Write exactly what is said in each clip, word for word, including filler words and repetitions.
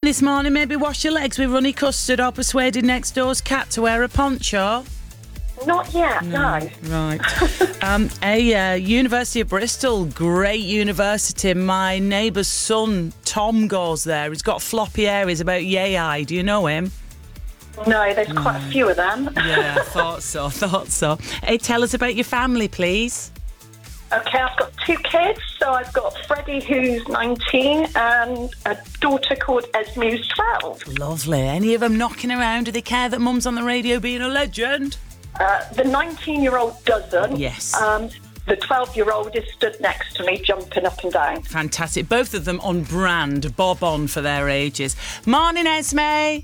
this morning? Maybe wash your legs with runny custard or persuaded next door's cat to wear a poncho? Not yet, no. no. Right. um, a uh, University of Bristol, great university. My neighbour's son, Tom, goes there. He's got floppy hair. He's about yay high. Do you know him? No, there's quite no. a few of them. Yeah, I thought so, thought so. Hey, tell us about your family, please. Okay, I've got two kids. So I've got Freddie, who's nineteen, and a daughter called Esme, who's twelve. Lovely. Any of them knocking around? Do they care that Mum's on the radio being a legend? Uh, the nineteen-year-old doesn't. Yes. Um, the twelve-year-old is stood next to me, jumping up and down. Fantastic. Both of them on brand, bob on for their ages. Morning, Esme. Hi.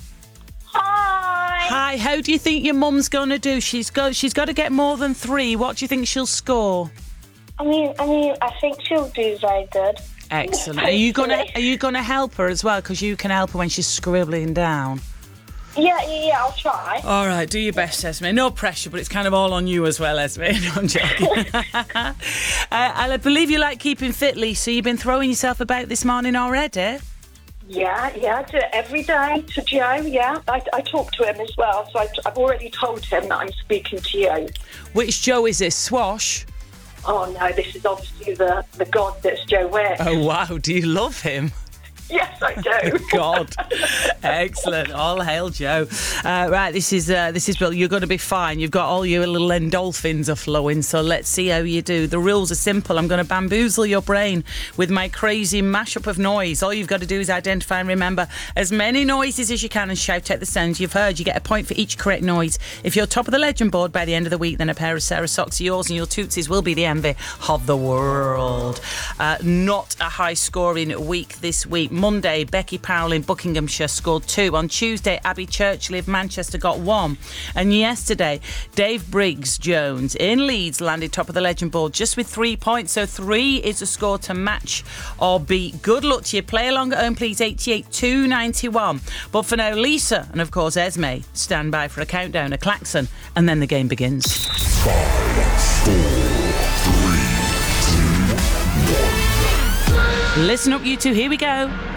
Hi. How do you think your mum's going to do? She's got. She's got to get more than three. What do you think she'll score? I mean, I mean, I think she'll do very good. Excellent. Are you gonna? Are you gonna help her as well? Because you can help her when she's scribbling down. Yeah, yeah, yeah, I'll try. All right, do your best, Esme. No pressure, but it's kind of all on you as well, Esme. No, I'm joking. uh, I believe you like keeping fit, Lisa. You've been throwing yourself about this morning already. Yeah, yeah, I do it every day to Joe, yeah. I, I talk to him as well, so I, I've already told him that I'm speaking to you. Which Joe is this? Swash? Oh, no, this is obviously the, the god that's Joe Wick. Oh, wow. Do you love him? Yes, I do. God. Excellent. All hail Joe. Uh, right, this is uh, this is well, you're going to be fine. You've got all your little endorphins are flowing, so let's see how you do. The rules are simple. I'm going to bamboozle your brain with my crazy mashup of noise. All you've got to do is identify and remember as many noises as you can and shout out the sounds you've heard. You get a point for each correct noise. If you're top of the legend board by the end of the week, then a pair of Sarah socks are yours and your tootsies will be the envy of the world. Uh, not a high-scoring week this week. Monday, Becky Powell in Buckinghamshire scored two. On Tuesday, Abby Churchley of Manchester got one. And yesterday, Dave Briggs-Jones in Leeds landed top of the legend board just with three points. So three is a score to match or beat. Good luck to you. Play along at home, please. eighty-eight two ninety-one. But for now, Lisa and, of course, Esme stand by for a countdown, a klaxon, and then the game begins. Five, four, three, two, one. Listen up, you two. Here we go.